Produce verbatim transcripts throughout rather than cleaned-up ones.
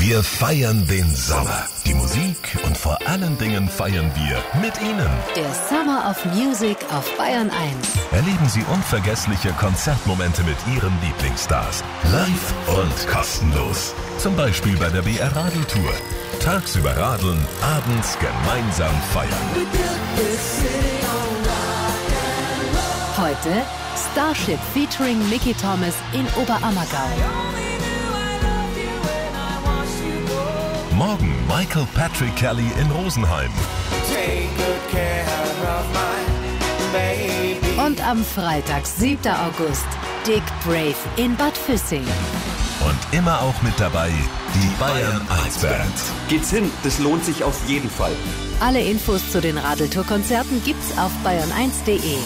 Wir feiern den Sommer, die Musik und vor allen Dingen feiern wir mit Ihnen. Der Summer of Music auf Bayern eins. Erleben Sie unvergessliche Konzertmomente mit Ihren Lieblingsstars. Live und kostenlos. Zum Beispiel bei der B R Radeltour. Tagsüber radeln, abends gemeinsam feiern. Heute Starship featuring Mickey Thomas in Oberammergau. Morgen Michael Patrick Kelly in Rosenheim. Und am Freitag, siebten August, Dick Brave in Bad Füssing. Und immer auch mit dabei die Bayern eins Band. Geht's hin, das lohnt sich auf jeden Fall. Alle Infos zu den Radeltour-Konzerten gibt's auf bayern eins punkt de.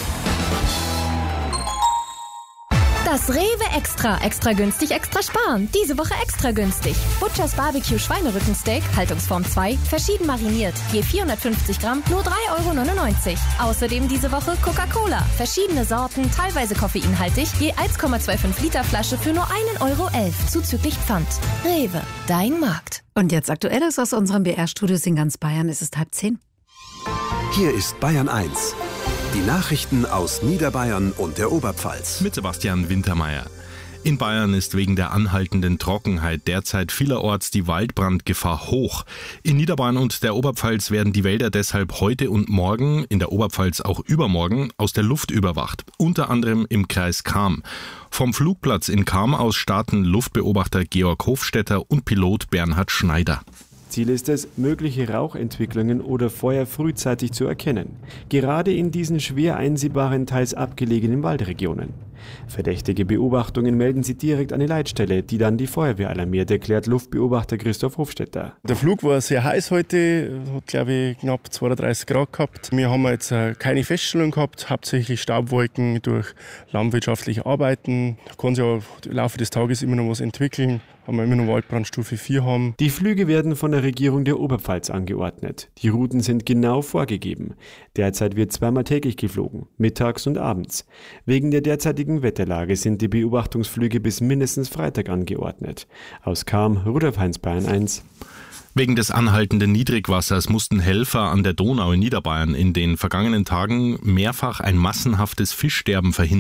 Das Rewe Extra. Extra günstig, extra sparen. Diese Woche extra günstig. Butchers Barbecue Schweinerückensteak, Haltungsform zwei, verschieden mariniert. Je vierhundertfünfzig Gramm, nur drei Euro neunundneunzig. Außerdem diese Woche Coca-Cola. Verschiedene Sorten, teilweise koffeinhaltig, je eins Komma fünfundzwanzig Liter Flasche für nur ein Euro elf, zuzüglich Pfand. Rewe, dein Markt. Und jetzt Aktuelles aus unserem B R-Studios in ganz Bayern. Es ist halb zehn. Hier ist Bayern eins. Die Nachrichten aus Niederbayern und der Oberpfalz. Mit Sebastian Wintermeyer. In Bayern ist wegen der anhaltenden Trockenheit derzeit vielerorts die Waldbrandgefahr hoch. In Niederbayern und der Oberpfalz werden die Wälder deshalb heute und morgen, in der Oberpfalz auch übermorgen, aus der Luft überwacht. Unter anderem im Kreis Cham. Vom Flugplatz in Cham aus starten Luftbeobachter Georg Hofstetter und Pilot Bernhard Schneider. Ziel ist es, mögliche Rauchentwicklungen oder Feuer frühzeitig zu erkennen. Gerade in diesen schwer einsehbaren, teils abgelegenen Waldregionen. Verdächtige Beobachtungen melden sie direkt an die Leitstelle, die dann die Feuerwehr alarmiert, erklärt Luftbeobachter Christoph Hofstetter. Der Flug war sehr heiß heute, hat glaube ich knapp zweiunddreißig Grad gehabt. Wir haben jetzt keine Feststellung gehabt, hauptsächlich Staubwolken durch landwirtschaftliche Arbeiten. Da kann sich auch im Laufe des Tages immer noch was entwickeln. Haben wir immer noch Waldbrandstufe vier haben. Die Flüge werden von der Regierung der Oberpfalz angeordnet. Die Routen sind genau vorgegeben. Derzeit wird zweimal täglich geflogen, mittags und abends. Wegen der derzeitigen Wetterlage sind die Beobachtungsflüge bis mindestens Freitag angeordnet. Aus Cham, Rudolf Heinz, Bayern eins. Wegen des anhaltenden Niedrigwassers mussten Helfer an der Donau in Niederbayern in den vergangenen Tagen mehrfach ein massenhaftes Fischsterben verhindern.